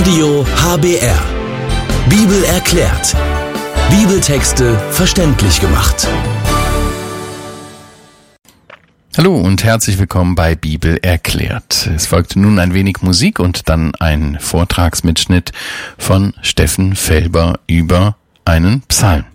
Radio HBR. Bibel erklärt. Bibeltexte verständlich gemacht. Hallo und herzlich willkommen bei Bibel erklärt. Es folgte nun ein wenig Musik und dann ein Vortragsmitschnitt von Steffen Felber über einen Psalm.